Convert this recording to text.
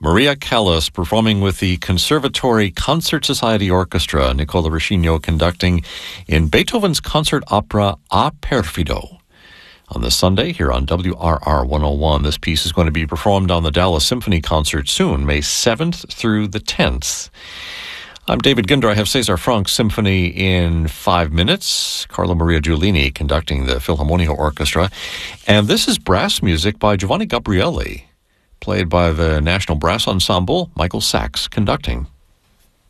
Maria Callas performing with the Conservatory Concert Society Orchestra, Nicola Ruscigno conducting in Beethoven's concert opera A Perfido. On this Sunday here on WRR 101, this piece is going to be performed on the Dallas Symphony Concert soon, May 7th through the 10th. I'm David Ginder. I have Cesar Franck's Symphony in 5 minutes. Carlo Maria Giulini conducting the Philharmonia Orchestra. And this is brass music by Giovanni Gabrieli, played by the National Brass Ensemble, Michael Sachs conducting.